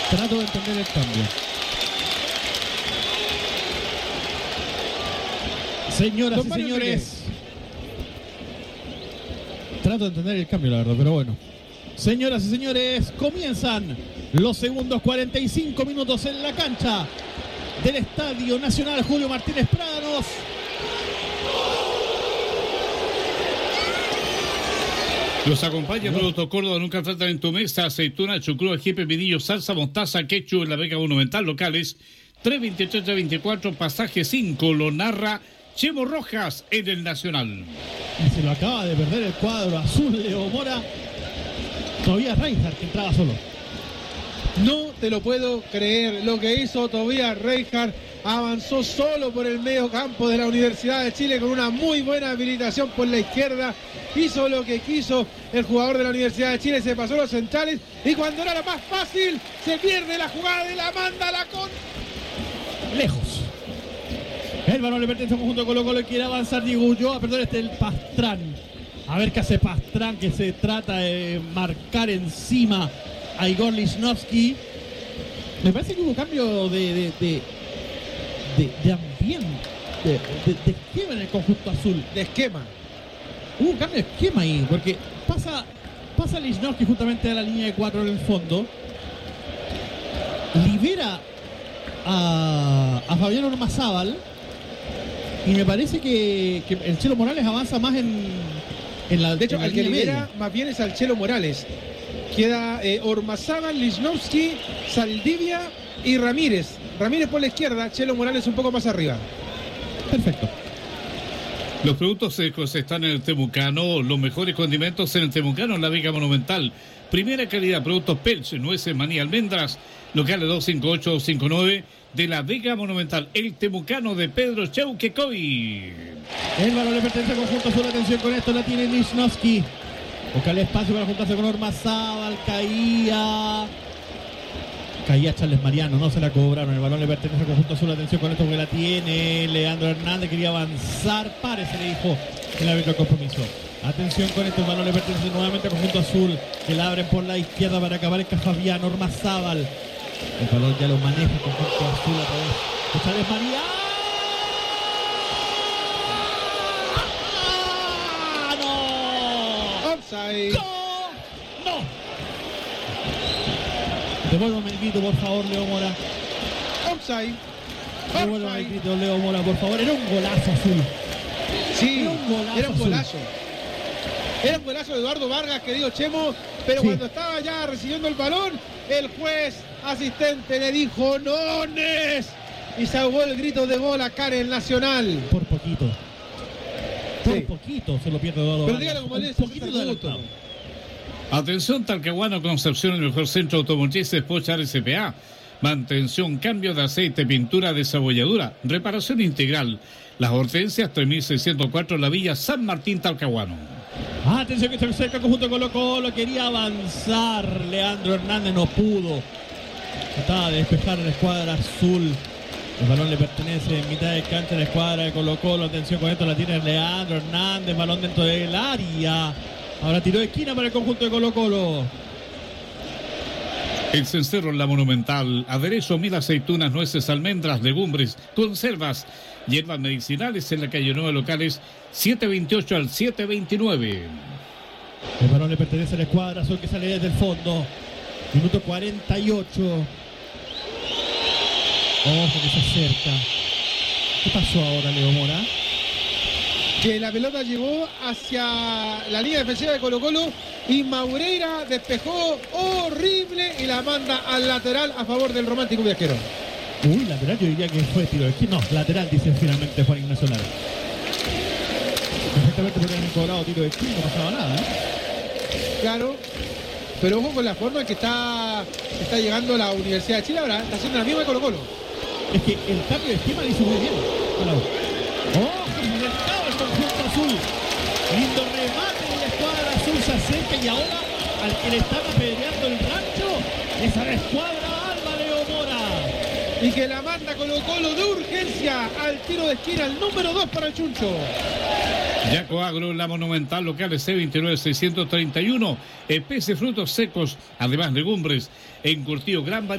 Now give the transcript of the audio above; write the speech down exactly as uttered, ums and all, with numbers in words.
Trato de entender el cambio. Señoras Don y Mario señores, trato de entender el cambio, la verdad, pero bueno. Señoras y señores, comienzan los segundos cuarenta y cinco minutos en la cancha del Estadio Nacional Julio Martínez Prados. Los acompaña Producto Córdoba, nunca faltan en tu mesa: aceituna, chucrúa, ají, pepinillo, salsa, mostaza, ketchup en la Vega Monumental, locales tres veintitrés veinticuatro, pasaje cinco, lo narra Chemo Rojas en el Nacional. Y se lo acaba de perder el cuadro azul, Leo Mora. Todavía Reinhardt, que entraba solo. No te lo puedo creer lo que hizo Tobias Reinhardt. Avanzó solo por el medio campo de la Universidad de Chile con una muy buena habilitación por la izquierda. Hizo lo que quiso el jugador de la Universidad de Chile, se pasó los centrales y cuando era lo más fácil se pierde la jugada y la manda a la con... Lejos. El balón le pertenece a un conjunto de Colo Colo y quiere avanzar Diego Ulloa, perdón, este es el Pastrán. A ver qué hace Pastrán, que se trata de marcar encima a Igor Lichnowsky. Me parece que hubo cambio de, de, de, de, de ambiente, de, de, de esquema en el conjunto azul. De esquema. Hubo un cambio de esquema ahí, porque pasa, pasa Lichnowsky justamente a la línea de cuatro en el fondo. Libera a, a Fabián Ormazábal. Y me parece que, que el Chelo Morales avanza más en, en la De hecho, en la el que línea libera media. más bien es al Chelo Morales. Queda eh, Ormazábal, Lichnowsky, Saldivia y Ramírez. Ramírez por la izquierda, Chelo Morales un poco más arriba. Perfecto. Los productos secos están en el Temucano, los mejores condimentos en el Temucano, en la Vega Monumental. Primera calidad, productos Pelch, nueces, maní, almendras, locales dos cinco ocho dos cinco nueve de la Vega Monumental, el Temucano de Pedro Chauquecoy. El balón le pertenece al conjunto azul. Atención con esto, la tiene Lichnowsky. Busca el espacio para juntarse con Ormazábal. Caía. Caía Charles Mariano, no se la cobraron. El balón le pertenece al conjunto azul. Atención con esto porque la tiene Leandro Hernández. Quería avanzar. Párese, le dijo el árbitro del compromiso. Atención con esto, el balón le pertenece nuevamente al conjunto azul. Que la abren por la izquierda para acabar en Fabián Ormazábal. El balón ya lo maneja el conjunto azul a través de Charles Mariano. Offside. ¡No! ¡No! Devuélvame el grito, por favor, Leo Mora. Offside. Devuélvame el Offside. grito, Leo Mora, por favor. Era un golazo azul. Sí, Era un golazo era un azul. golazo. Era un golazo de Eduardo Vargas, querido Chemo, pero Sí. cuando estaba ya recibiendo el balón, el juez asistente le dijo ¡Nones! Y se ahogó el grito de gol acá en el Nacional. Por poquito. Por Sí. poquito se lo pierde Eduardo Pero Vargas. dígalo como Un es, poquito César adelantado. Gusto. Atención, Talcahuano, Concepción, el mejor centro automotriz de Pochar S P A. Mantención, cambio de aceite, pintura, desabolladura, reparación integral. Las Hortensias, tres mil seiscientos cuatro, la Villa San Martín, Talcahuano. Atención que está cerca el conjunto de Colo Colo. Quería avanzar. Leandro Hernández no pudo. Trataba de despejar la escuadra azul. El balón le pertenece en mitad de cancha a la escuadra de Colo Colo. Atención con esto, la tiene Leandro Hernández. Balón dentro del área. Ahora tiró de esquina para el conjunto de Colo Colo. El cencerro en la Monumental, aderezo, mil aceitunas, nueces, almendras, legumbres, conservas, hierbas medicinales en la calle nueve, locales siete veintiocho al siete veintinueve. El balón le pertenece a la escuadra azul que sale desde el fondo. Minuto cuarenta y ocho. Ojo que se acerca. ¿Qué pasó ahora, Leo Mora? Que la pelota llegó hacia la línea defensiva de Colo Colo y Maureira despejó horrible y la manda al lateral a favor del Romántico Viajero. Uy, lateral, yo diría que fue tiro de esquina. No, lateral, dicen finalmente Juan Ignacio Lara. Perfectamente podrían haber cobrado tiro de esquina, no pasaba nada, ¿eh? Claro, pero ojo con la forma en que está, está llegando la Universidad de Chile ahora, está haciendo la misma de Colo Colo. Es que el cambio de esquema lo hizo muy bien. Hola. ¡Oh! Mercado el conjunto azul. Lindo remate de la escuadra azul, se acerca y ahora al que le están apedreando el rancho es a la escuadra Alba, Leo Mora. Y que la manda Colo Colo de urgencia al tiro de esquina, el número dos para el Chuncho. Yaco Agro, la Monumental, locales C veintinueve seiscientos treinta y uno, especies, frutos secos, además legumbres, encurtido gran variedad.